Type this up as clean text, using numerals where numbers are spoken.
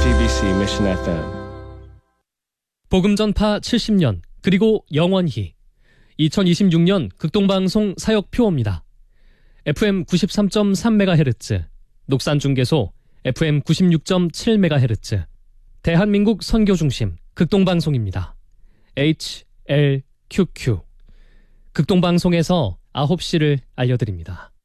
GBC Mission FM. 복음전파 70년 그리고 영원히 2026년 극동방송 사역표입니다. FM 93.3MHz, 녹산중계소 FM 96.7MHz, 대한민국 선교중심 극동방송입니다. HLQQ. 극동방송에서 9시를 알려드립니다.